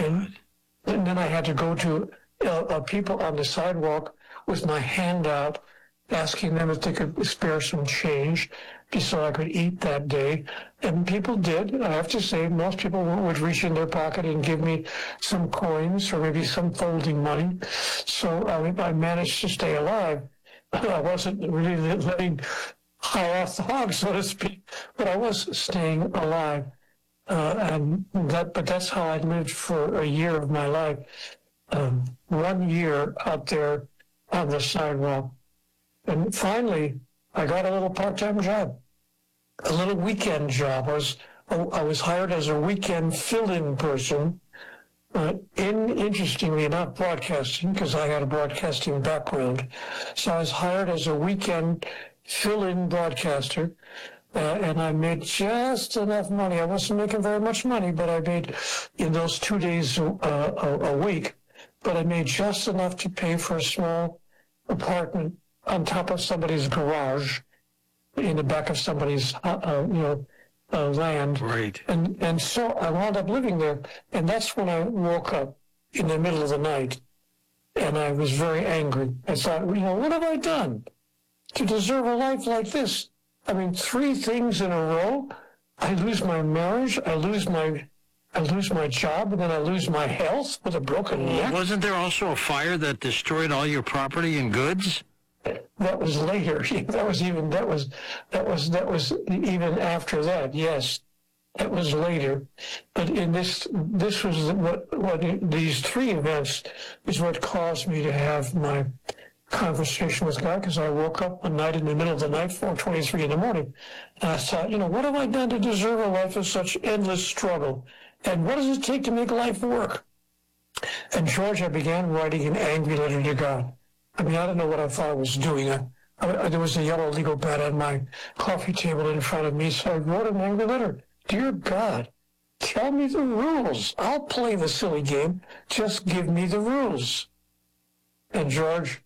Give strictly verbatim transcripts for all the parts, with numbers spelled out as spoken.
And, and then I had to go to uh, uh, people on the sidewalk with my hand out, asking them if they could spare some change just so I could eat that day. And people did. I have to say, most people would reach in their pocket and give me some coins or maybe some folding money. So I, I managed to stay alive. I wasn't really letting high off the hog, so to speak, but I was staying alive. Uh, and that, but that's how I lived for a year of my life. Um, one year out there on the sidewalk. And finally, I got a little part-time job, a little weekend job. I was, I was hired as a weekend fill-in person, uh, in, interestingly, not broadcasting, because I had a broadcasting background. So I was hired as a weekend fill-in broadcaster, uh, and I made just enough money. I wasn't making very much money, but I made, in those two days uh, a, a week, but I made just enough to pay for a small apartment on top of somebody's garage, in the back of somebody's, uh, uh, you know, uh, land. Right. And and so I wound up living there, and that's when I woke up in the middle of the night, and I was very angry. I thought, you know, what have I done to deserve a life like this? I mean, three things in a row. I lose my marriage, I lose my, I lose my job, and then I lose my health with a broken neck. Wasn't there also a fire that destroyed all your property and goods? That was later. That was even, that was, that was, that was even after that. Yes, that was later. But in this, this was what, what these three events is what caused me to have my conversation with God, because I woke up one night in the middle of the night, four twenty-three in the morning, and I thought, you know, what have I done to deserve a life of such endless struggle? And what does it take to make life work? And George, I began writing an angry letter to God. I mean, I don't know what I thought I was doing. I, I, there was a yellow legal pad on my coffee table in front of me, so I wrote an angry letter. Dear God, tell me the rules. I'll play the silly game. Just give me the rules. And George,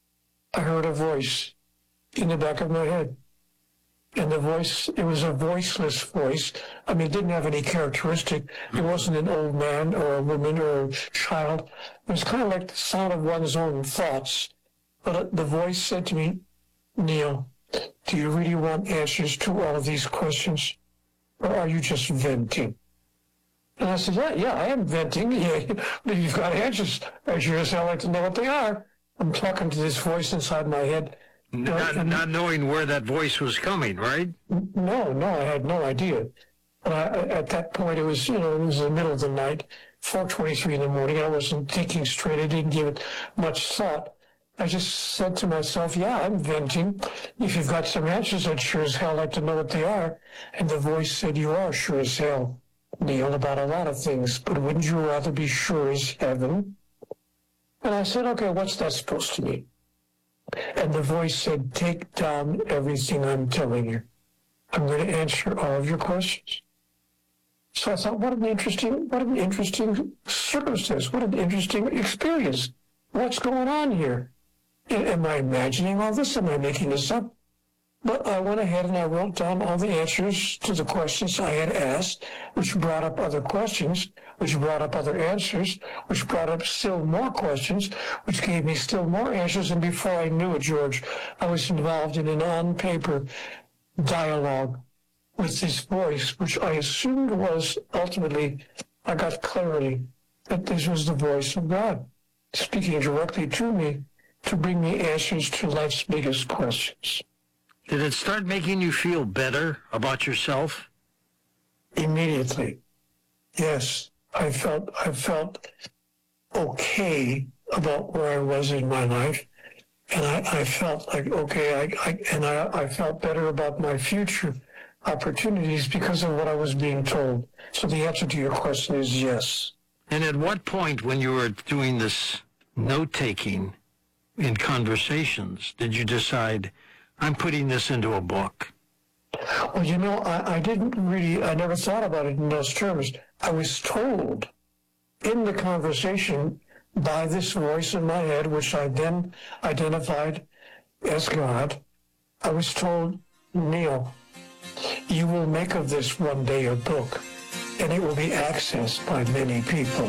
I heard a voice in the back of my head. And the voice, it was a voiceless voice. I mean, it didn't have any characteristic. It wasn't an old man or a woman or a child. It was kind of like the sound of one's own thoughts. But the voice said to me, Neil, do you really want answers to all of these questions? Or are you just venting? And I said, yeah, yeah, I am venting. Yeah, you've got answers. I sure as hell like to know what they are. I'm talking to this voice inside my head. Not, and, not knowing where that voice was coming, right? No, no, I had no idea. But I, at that point, it was, you know, it was the middle of the night, four twenty-three in the morning. I wasn't thinking straight. I didn't give it much thought. I just said to myself, yeah, I'm venting. If you've got some answers, I'd sure as hell like to know what they are. And the voice said, you are sure as hell, Neil, about a lot of things, but wouldn't you rather be sure as heaven? And I said, okay, what's that supposed to mean? And the voice said, take down everything I'm telling you. I'm going to answer all of your questions. So I thought, what an interesting, what an interesting circumstance. What an interesting experience. What's going on here? Am I imagining all this? Am I making this up? But I went ahead and I wrote down all the answers to the questions I had asked, which brought up other questions, which brought up other answers, which brought up still more questions, which gave me still more answers. And before I knew it, George, I was involved in an on-paper dialogue with this voice, which I assumed was ultimately, I got clarity that this was the voice of God speaking directly to me to bring me answers to life's biggest questions. Did it start making you feel better about yourself? Immediately. Yes. I felt I felt okay about where I was in my life. And I, I felt like, okay, I, I and I, I felt better about my future opportunities because of what I was being told. So the answer to your question is yes. And at what point when you were doing this note-taking in conversations did you decide, I'm putting this into a book? Well, you know, I, I didn't really, I never thought about it in those terms. I was told in the conversation by this voice in my head, which I then identified as God. I was told, Neil, you will make of this one day a book, and it will be accessed by many people.